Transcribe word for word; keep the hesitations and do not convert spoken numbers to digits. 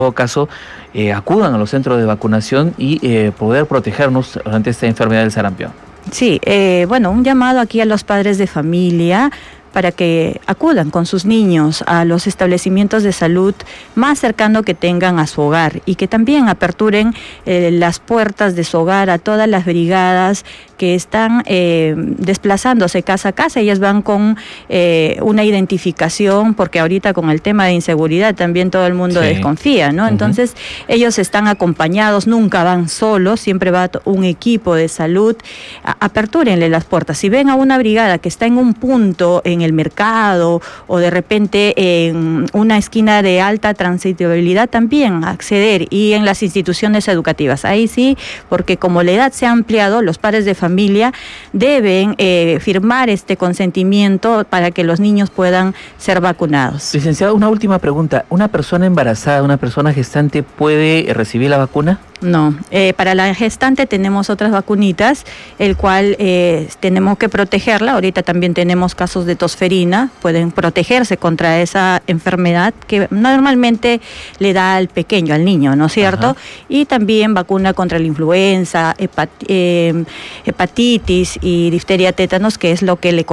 todo caso, eh, acudan a los centros de vacunación y eh, poder protegernos ante esta enfermedad del sarampión. Sí, eh, bueno, un llamado aquí a los padres de familia para que acudan con sus niños a los establecimientos de salud más cercanos que tengan a su hogar y que también aperturen eh, las puertas de su hogar a todas las brigadas que están eh, desplazándose casa a casa. Ellas van con eh, una identificación, porque ahorita con el tema de inseguridad también todo el mundo sí. desconfía, ¿no? Uh-huh. Entonces ellos están acompañados, nunca van solos, siempre va un equipo de salud. Apertúrenle las puertas. Si ven a una brigada que está en un punto en el mercado o de repente en una esquina de alta transitabilidad, también acceder, y en las instituciones educativas. Ahí sí, porque como la edad se ha ampliado, los padres de familia deben eh, firmar este consentimiento para que los niños puedan ser vacunados. Licenciado, una última pregunta. ¿Una persona embarazada, una persona gestante puede recibir la vacuna? No, eh, para la gestante tenemos otras vacunitas, el cual eh, tenemos que protegerla. Ahorita también tenemos casos de tosferina, pueden protegerse contra esa enfermedad que normalmente le da al pequeño, al niño, ¿no es cierto? Ajá. Y también vacuna contra la influenza, hepat eh, hepatitis y difteria tétanos, que es lo que le